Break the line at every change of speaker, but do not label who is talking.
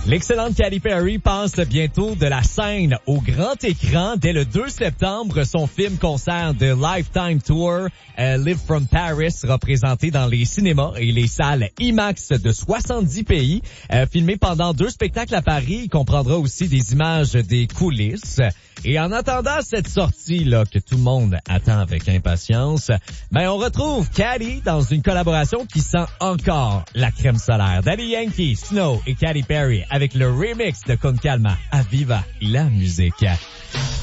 L'excellente Katy Perry passe bientôt de la scène au grand écran. Dès le 2 septembre, son film-concert de Lifetime Tour, Live from Paris, sera présenté dans les cinémas et les salles IMAX de 70 pays. Filmé pendant 2 spectacles à Paris, il comprendra aussi des images des coulisses. Et en attendant cette sortie-là que tout le monde attend avec impatience, on retrouve Katy dans une collaboration qui sent encore la crème solaire. Daddy Yankee, Snow et Katy Perry avec le remix de Con Calma, Aviva la musique.